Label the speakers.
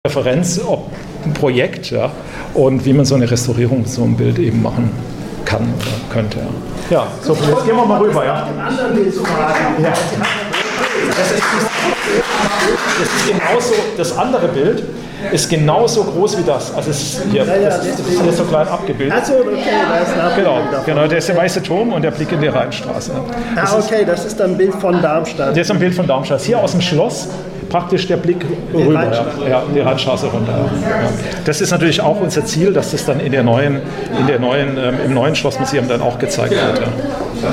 Speaker 1: Referenzprojekt, ja, und wie man so eine Restaurierung so ein Bild eben machen kann oder könnte. Ja, so, jetzt gehen wir mal rüber. Ja. Ja. Das ist genauso, das andere Bild ist genauso groß wie das. Also es ist hier, das ist hier so klein abgebildet.
Speaker 2: Achso, okay, da ist ein Abbild.
Speaker 1: Genau, der ist der weiße Turm und der Blick in die Rheinstraße.
Speaker 2: Das ist ein Bild von Darmstadt.
Speaker 1: Das ist ein Bild von Darmstadt. Hier aus dem Schloss praktisch der Blick rüber, die Rheinstraße runter. Ja. Das ist natürlich auch unser Ziel, dass das dann im neuen Schlossmuseum dann auch gezeigt wird. Ja.